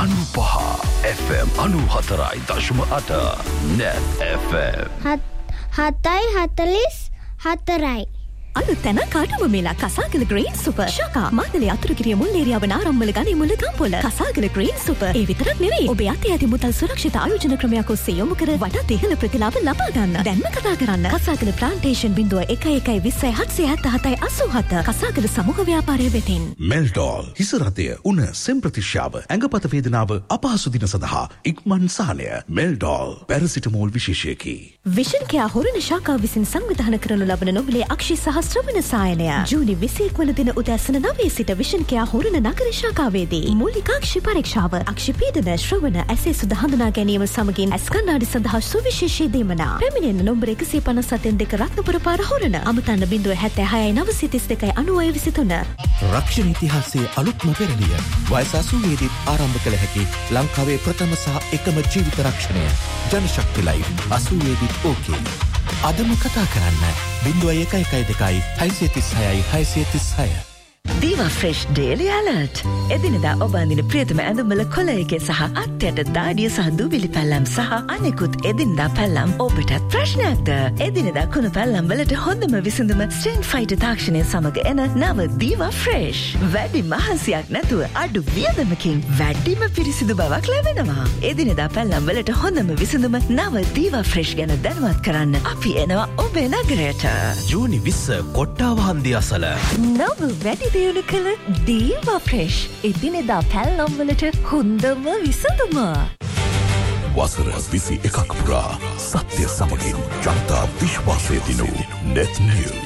95 FM 94.8 Net FM 7:44 අලුතැන කාටුම මේලා කසාගල green super ශකා මාදලේ Athurugiriya මුල් ඒරියාව නාරම්මල ගනි මුල Gampola කසාගල green super ඒ විතරක් නෙවෙයි ඔබ යතේ ඇති මුදල් සුරක්ෂිත ආයෝජන ක්‍රමයක් ඔස්සේ යොමු කර වඩාත් ඉහළ ප්‍රතිලාභ ලබා ගන්න. දැන්ම කතා කරන්න කසාගල ප්ලාන්ටේෂන් 0112077787 කසාගල සමූහ ව්‍යාපාරය වෙතින්. මෙල්ඩෝල් හිස රතය උණ සෙම් ප්‍රතිශ්‍යාව ඇඟපත වේදනාව අපහසු දින සඳහා ඉක්මන් සහනය මෙල්ඩෝල් පැරසිටමෝල් විශේෂයකි. විෂන් කෙයා හොරණ ශාඛාව විසින් සංවිධානය කරනු ලබන නොබලේ අක්ෂි සහ ශ්‍රවණ සායනය ජූනි 21 වන දින උදෑසන 9 සිට විෂන් කෙයා හොරණ නගර ශාඛාවේදී මූලික අක්ෂි පරීක්ෂාව අක්ෂි පීඩන ශ්‍රවණ ඇසේ සුද හඳුනා ගැනීම සමගින් ඇස් කණ්ණාඩි සඳහා සුවිශේෂී දීමනා පැමිණෙන නම්බර 157 රත්නපුර පාර හොරණ අමතන්න 076 932 9923 රක්ෂණ ඉතිහාසයේ අලුත්ම පෙරළිය වයස 80 දී ආරම්භ කළ හැකි ලංකාවේ ප්‍රථම සහ එකම ජීවිත රක්ෂණය ජනශක්ති ලයිව් 80 දී ඕකේ අදම කතා කරන්න 0112 636 636 Diva Fresh Daily Alert. එදිනෙදා ඔබ අඳින ප්‍රියතම ඇඳුම්වල කොළයක සහ අත්යට දාඩිය සහ දූවිලි පැල්ලම් සහ අනෙකුත් එදිනෙදා පැල්ලම් ඔබටත් ප්‍රශ්නයක්ද? එදිනෙදා කුණු පැල්ලම් වලට හොඳම විසඳුම ස්ට්‍රෙන්ත් ෆයිටර් තාක්ෂණය සමග එන නව Diva Fresh. වැඩි මහන්සියක් නැතුව අඩු වියදමකින් වැඩිම පිරිසිදු බවක් ලැබෙනවා. එදිනෙදා පැල්ලම් වලට හොඳම විසඳුම නව Diva Fresh ගැන දැනුවත් කරන්න අපි එනවා ඔබේ නගරයට. ජූනි 20 කොට්ටාව හන්දිය අසල නව වැඩි දියුණු කළ Diva Fresh එදිනෙදා පැල්ලම් වලට හොඳම විසඳුම. වසර 21ක් පුරා සත්‍ය සමගින් ජනතා විශ්වාසය දිනු net news